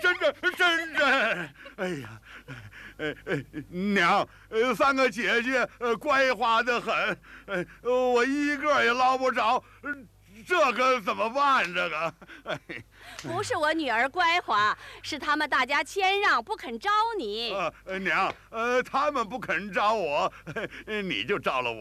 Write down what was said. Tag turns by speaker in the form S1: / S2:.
S1: 真。哎呀，娘，3个姐姐乖滑得很，我一个也捞不着，这可怎么办？这个，
S2: 不是我女儿乖滑，是他们大家谦让，不肯招你。
S1: 娘，他们不肯招我，你就招了